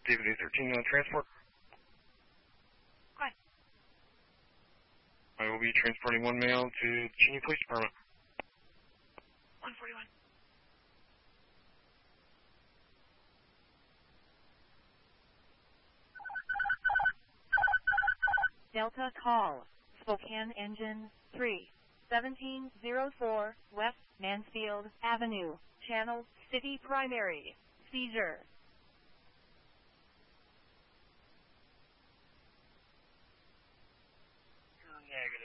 David A13 transport. Hi. I will be transporting one male to Cheney Police Department. 141. Delta call. Spokane Engine 3. 1704 West Mansfield Avenue. Channel City Primary. Seizure. Negative.